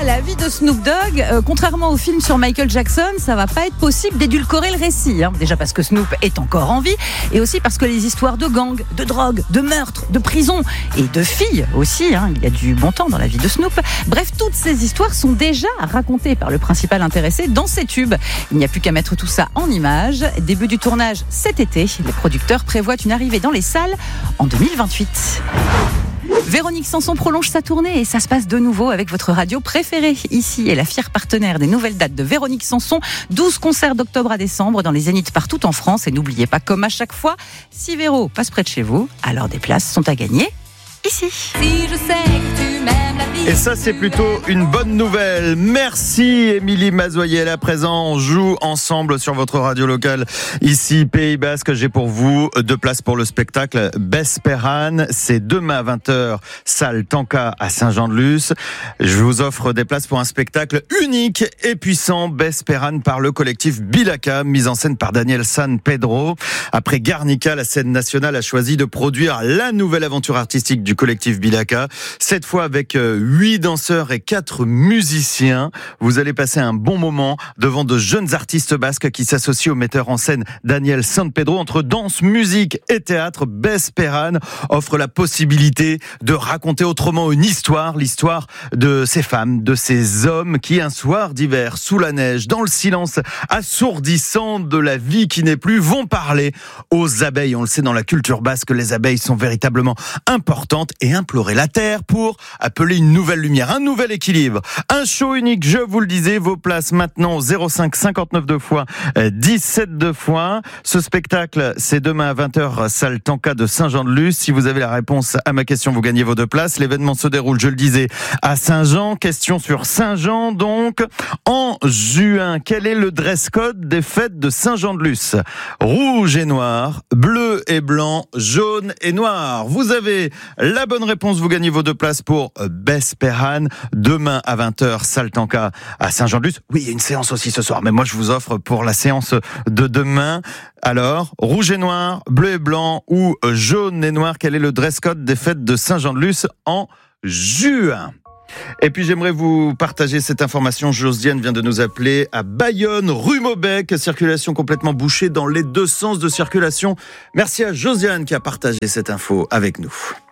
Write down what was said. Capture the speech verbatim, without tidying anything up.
la vie de Snoop Dogg, euh, contrairement au film sur Michael Jackson, ça va pas être possible d'édulcorer le récit. Hein. Déjà parce que Snoop est encore en vie, et aussi parce que les histoires de gangs, de drogue, de meurtres, de prison et de filles aussi, hein, il y a du bon temps dans la vie de Snoop. Bref, toutes ces histoires sont déjà racontées par le principal intéressé dans ses tubes. Il n'y a plus qu'à mettre tout ça en images. Début du tournage cet été, les producteurs prévoient une arrivée dans les salles en deux mille vingt-huit. Véronique Sanson prolonge sa tournée et ça se passe de nouveau avec votre radio préférée. Ici est la fière partenaire des nouvelles dates de Véronique Sanson. douze concerts d'octobre à décembre dans les zéniths partout en France. Et n'oubliez pas, comme à chaque fois, si Véro passe près de chez vous, alors des places sont à gagner ici. Si je sais que tu m'aimes la vie. Et ça, c'est plutôt une bonne nouvelle. Merci, Émilie Mazoyel. À présent, on joue ensemble sur votre radio locale. Ici, Pays Basque, j'ai pour vous deux places pour le spectacle Besperan. C'est demain à vingt heures, salle Tanka à Saint-Jean-de-Luz. Je vous offre des places pour un spectacle unique et puissant, Besperan, par le collectif Bilaka, mise en scène par Daniel San Pedro. Après Guernica, la scène nationale a choisi de produire la nouvelle aventure artistique du collectif Bilaka. Cette fois avec huit danseurs et quatre musiciens. Vous allez passer un bon moment devant de jeunes artistes basques qui s'associent au metteur en scène Daniel San Pedro. Entre danse, musique et théâtre, Besperan offre la possibilité de raconter autrement une histoire, l'histoire de ces femmes, de ces hommes qui, un soir d'hiver, sous la neige, dans le silence assourdissant de la vie qui n'est plus, vont parler aux abeilles. On le sait, dans la culture basque, les abeilles sont véritablement importantes et implorer la terre pour appeler une nouvelle lumière, un nouvel équilibre. Un show unique, je vous le disais, vos places maintenant au zéro cinq cinquante-neuf deux fois dix-sept deux fois. Ce spectacle, c'est demain à vingt heures, salle Tanka de Saint-Jean-de-Luz. Si vous avez la réponse à ma question, vous gagnez vos deux places. L'événement se déroule, je le disais, à Saint-Jean. Question sur Saint-Jean, donc. En juin, quel est le dress code des fêtes de Saint-Jean-de-Luz? Rouge et noir, bleu et blanc, jaune et noir. Vous avez la bonne réponse, vous gagnez vos deux places pour Besperan, demain à vingt heures, salle Tanka à Saint-Jean-de-Luz. Oui, il y a une séance aussi ce soir, mais moi je vous offre pour la séance de demain. Alors, rouge et noir, bleu et blanc ou jaune et noir, quel est le dress code des fêtes de Saint-Jean-de-Luz en juin? Et puis j'aimerais vous partager cette information. Josiane vient de nous appeler à Bayonne, rue Maubec, circulation complètement bouchée dans les deux sens de circulation. Merci à Josiane qui a partagé cette info avec nous.